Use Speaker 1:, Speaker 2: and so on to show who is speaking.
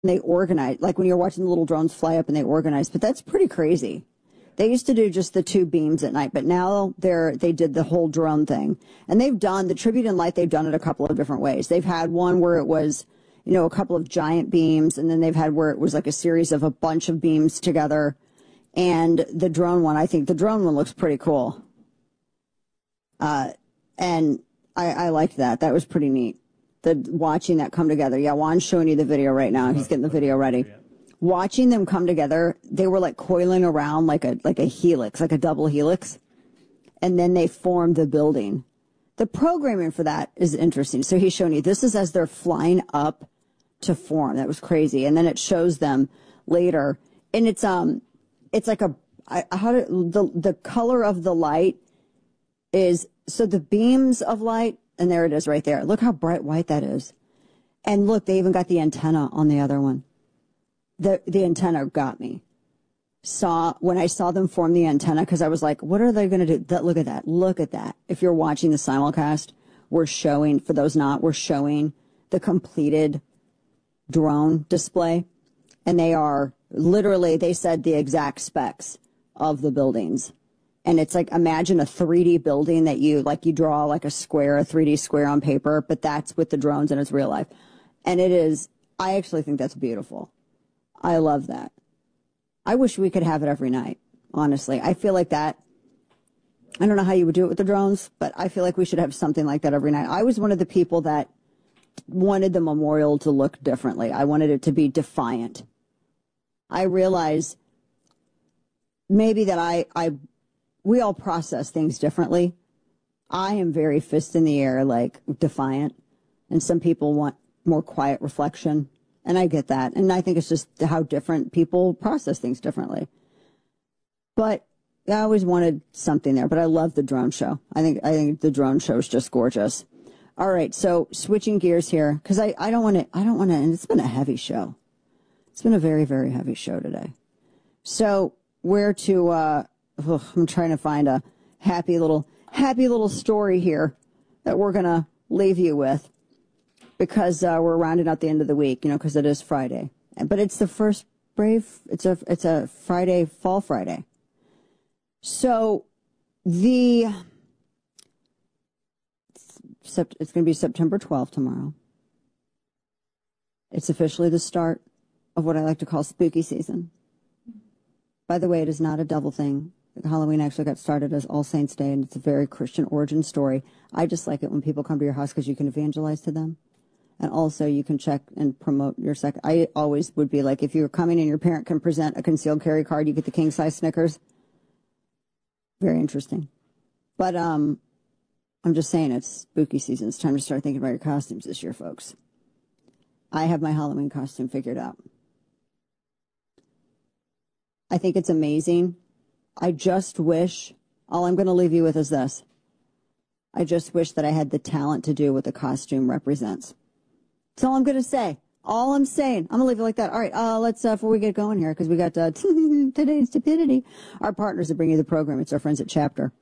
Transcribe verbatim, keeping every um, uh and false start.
Speaker 1: They organize, like when you're watching the little drones fly up and they organize, but that's pretty crazy. They used to do just the two beams at night, but now they're, they did the whole drone thing. And they've done, the Tribute in Light, they've done it a couple of different ways. They've had one where it was, you know, a couple of giant beams, and then they've had where it was like a series of a bunch of beams together. And the drone one, I think the drone one looks pretty cool. Uh, and I, I liked that. That was pretty neat. The watching that come together. Yeah, Juan's showing you the video right now. He's getting the video ready. Watching them come together, they were like coiling around like a like a helix, like a double helix, and then they formed the building. The programming for that is interesting. So he's showing you this is as they're flying up to form. That was crazy. And then it shows them later, and it's um, it's like a I, how do, the the color of the light is so the beams of light, and there it is right there. Look how bright white that is, and look, they even got the antenna on the other one. The the antenna got me. Saw when I saw them form the antenna, because I was like, what are they going to do? That, look at that. Look at that. If you're watching the simulcast, we're showing, for those not, we're showing the completed drone display. And they are literally, they said the exact specs of the buildings. And it's like, imagine a three D building that you, like you draw like a square, a three D square on paper, but that's with the drones and it's real life. And it is, I actually think that's beautiful. I love that. I wish we could have it every night, honestly. I feel like that, I don't know how you would do it with the drones, but I feel like we should have something like that every night. I was one of the people that wanted the memorial to look differently. I wanted it to be defiant. I realize maybe that I, I, we all process things differently. I am very fist in the air, like defiant, and some people want more quiet reflection. And I get that. And I think it's just how different people process things differently. But I always wanted something there. But I love the drone show. I think I think the drone show is just gorgeous. All right, so switching gears here, because I, I don't want to, I don't want to, and it's been a heavy show. It's been a very, very heavy show today. So where to, uh, ugh, I'm trying to find a happy little, happy little story here that we're going to leave you with. Because uh, we're rounding out the end of the week, you know, because it is Friday. But it's the first brave, it's a it's a Friday, Fall Friday. So the, it's going to be September twelfth tomorrow. It's officially the start of what I like to call spooky season. By the way, it is not a double thing. Halloween actually got started as All Saints Day, and it's a very Christian origin story. I just like it when people come to your house because you can evangelize to them. And also you can check and promote your second. I always would be like, if you're coming and your parent can present a concealed carry card, you get the king size Snickers. Very interesting. But um, I'm just saying it's spooky season. It's time to start thinking about your costumes this year, folks. I have my Halloween costume figured out. I think it's amazing. I just wish, all I'm going to leave you with is this. I just wish that I had the talent to do what the costume represents. That's all I'm going to say. All I'm saying. I'm going to leave it like that. All right, uh, let's, uh, before we get going here, because we got uh, today's stupidity. Our partners that bring you the program. It's our friends at Chapter.